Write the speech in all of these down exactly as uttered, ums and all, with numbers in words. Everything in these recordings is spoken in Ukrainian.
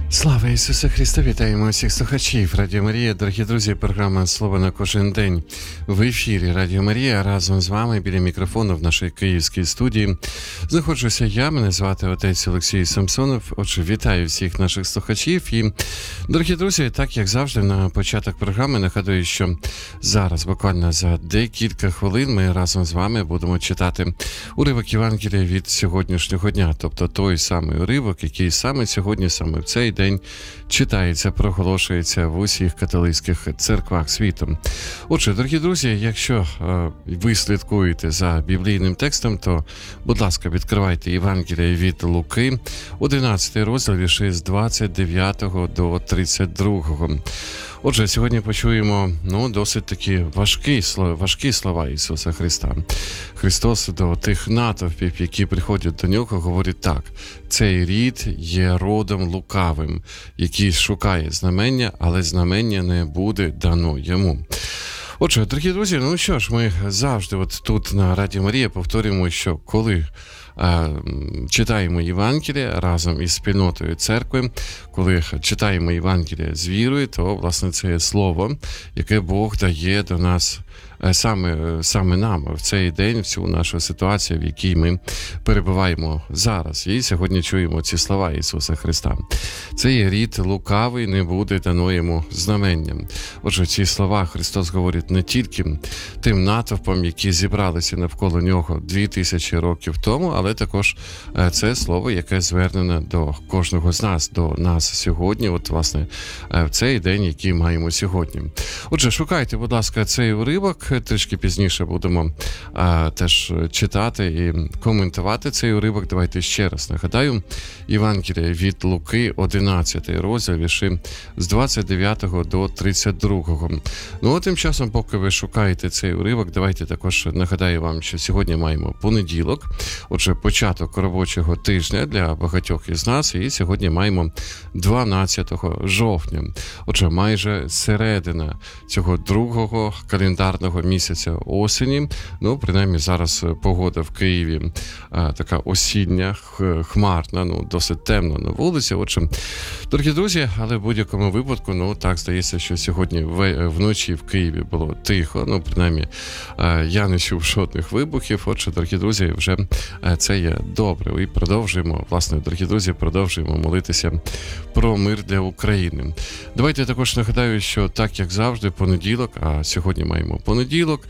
Слава Ісусу Христу! Вітаємо всіх слухачів Радіо Марія. Дорогі друзі, програма «Слово на кожен день» в ефірі Радіо Марія. Разом з вами біля мікрофону в нашій київській студії знаходжуся я, мене звати отець Олексій Самсонов. Отже, вітаю всіх наших слухачів. І, дорогі друзі, так як завжди, на початок програми нагадую, що зараз, буквально за декілька хвилин, ми разом з вами будемо читати уривок Євангелія від сьогоднішнього дня. Тобто той самий уривок, який саме сьогодні, саме в цей день читається, проголошується в усіх католицьких церквах світу. Отже, дорогі друзі, якщо е, ви слідкуєте за біблійним текстом, то, будь ласка, відкривайте Євангелія від Луки, одинадцятий розділ, вірші з двадцять дев'ятого до тридцять другого. Отже, сьогодні почуємо, ну, досить такі важкі, важкі слова Ісуса Христа. Христос до тих натовпів, які приходять до Нього, говорить так: «Цей рід є родом лукавим, який шукає знамення, але знамення не буде дано йому». Отже, дорогі друзі, ну що ж, ми завжди от тут на Радіо Марія повторюємо, що коли а, читаємо Євангелія разом із спільнотою церкви, коли читаємо Євангелія з вірою, то, власне, це є слово, яке Бог дає до нас саме, саме нам в цей день, в цю нашу ситуацію, в якій ми перебуваємо зараз. І сьогодні чуємо ці слова Ісуса Христа. Це є рід лукавий, не буде дано йому знаменням. Отже, ці слова Христос говорить не тільки тим натовпам, які зібралися навколо нього дві тисячі років тому, але також це слово, яке звернене до кожного з нас, до нас сьогодні, от, власне, в цей день, який маємо сьогодні. Отже, шукайте, будь ласка, цей уривок. Трішки пізніше будемо а, теж читати і коментувати цей уривок. Давайте ще раз нагадаю. Євангелія від Луки, одинадцятий розділ, вірші з двадцять дев'ятого до тридцять другого. Ну, а тим часом, поки ви шукаєте цей уривок, давайте також нагадаю вам, що сьогодні маємо понеділок, отже, початок робочого тижня для багатьох із нас, і сьогодні маємо дванадцятого жовтня. Отже, майже середина цього другого календарного місяця осені. Ну, принаймні, зараз погода в Києві а, така осіння, хмарна, ну, досить темно на вулиці. Отже, дорогі друзі, але в будь-якому випадку, ну, так здається, що сьогодні в, вночі в Києві було тихо, ну, принаймні, а, я не чув жодних вибухів. Отже, дорогі друзі, вже а, це є добре. І продовжуємо, власне, дорогі друзі, продовжуємо молитися про мир для України. Давайте також нагадаю, що так, як завжди, понеділок, а сьогодні маємо понеділок,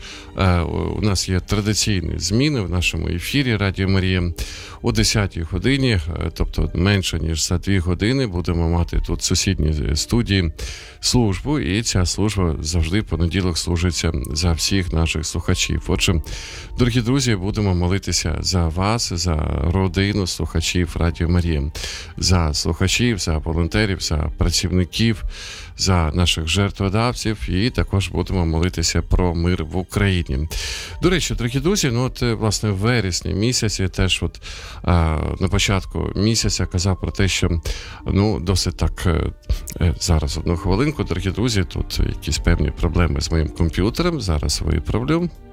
у нас є традиційні зміни в нашому ефірі Радіо Марія. О десятій годині, тобто менше ніж за дві години, будемо мати тут в сусідній студії службу, і ця служба завжди в понеділок служиться за всіх наших слухачів. Отже, дорогі друзі, будемо молитися за вас, за родину слухачів Радіо Марія, за слухачів, за волонтерів, за працівників, за наших жертводавців, і також будемо молитися про мир в Україні. До речі, дорогі друзі, ну от, власне, в вересні місяці, теж от а, на початку місяця казав про те, що, ну, досить так, е, зараз одну хвилинку, дорогі друзі, тут якісь певні проблеми з моїм комп'ютером, зараз виправлю.